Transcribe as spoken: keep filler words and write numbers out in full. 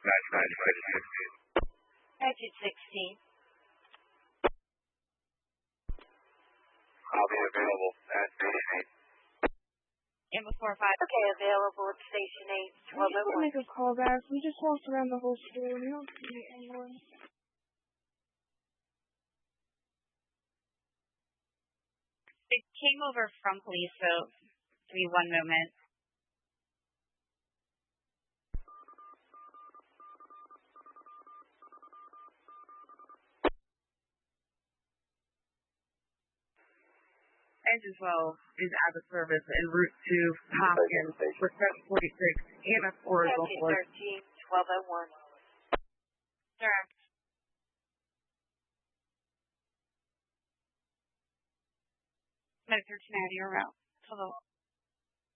Exit sixteen. I'll be available at Station eight. And before five. Okay, available at Station eight, twelve oh one. Make a call back. We just walked around the whole store. We don't see anyone. It came over from police, so give me one moment. Engine twelve is out of service en route to Hopkins for seven forty-six and a four is Exit thirteen, twelve oh one. Direct. Med thirteen out of your route. To the